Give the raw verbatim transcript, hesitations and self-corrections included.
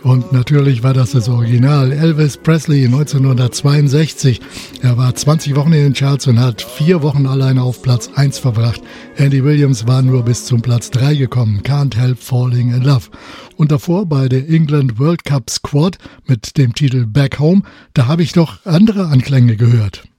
Und natürlich war das das Original. Elvis Presley neunzehnhundertzweiundsechzig. Er war zwanzig Wochen in den Charts und hat vier Wochen alleine auf Platz eins verbracht. Andy Williams war nur bis zum Platz drei gekommen. Can't Help Falling in Love. Und davor bei der England World Cup Squad mit dem Titel Back Home, da habe ich doch andere Anklänge gehört.